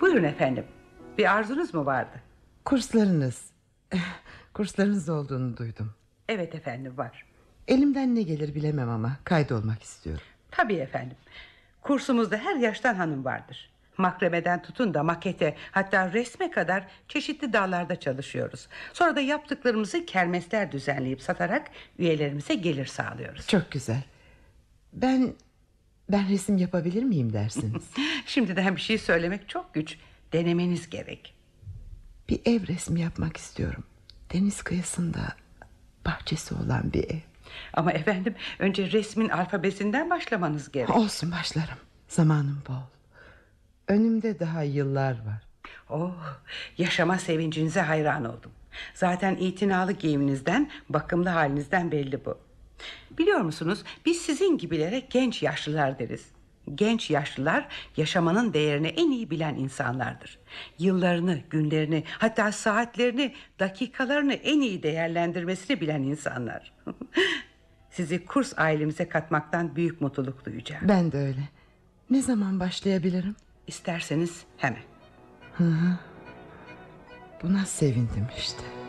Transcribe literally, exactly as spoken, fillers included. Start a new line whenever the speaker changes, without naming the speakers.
Buyurun efendim. Bir arzunuz mu vardı?
Kurslarınız. Kurslarınız olduğunu duydum.
Evet efendim, var.
Elimden ne gelir bilemem ama kaydolmak istiyorum.
Tabii efendim. Kursumuzda her yaştan hanım vardır. Makremeden tutun da makete, hatta resme kadar çeşitli dallarda çalışıyoruz. Sonra da yaptıklarımızı kermesler düzenleyip satarak üyelerimize gelir sağlıyoruz.
Çok güzel. Ben ben resim yapabilir miyim dersiniz?
Şimdiden bir şey söylemek çok güç. Denemeniz gerek.
Bir ev resmi yapmak istiyorum. Deniz kıyısında, bahçesi olan bir ev.
Ama efendim, önce resmin alfabesinden başlamanız gerek.
Olsun, başlarım. Zamanım bol. Önümde daha yıllar var.
Oh, yaşama sevincinize hayran oldum. Zaten itinalı giyiminizden, bakımlı halinizden belli bu. Biliyor musunuz, biz sizin gibilere genç yaşlılar deriz. Genç yaşlılar yaşamanın değerini en iyi bilen insanlardır. Yıllarını, günlerini, hatta saatlerini, dakikalarını en iyi değerlendirmesini bilen insanlar. Sizi kurs ailemize katmaktan büyük mutluluk duyacağım.
Ben de öyle. Ne zaman başlayabilirim?
İsterseniz hemen.
Hı hı. Buna sevindim işte.